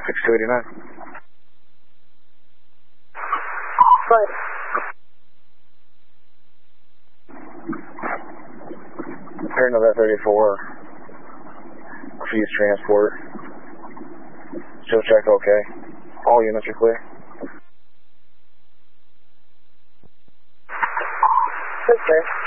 6289. Right. Hearing of that 34. Fuse transport. Still check okay. All units are clear. Okay.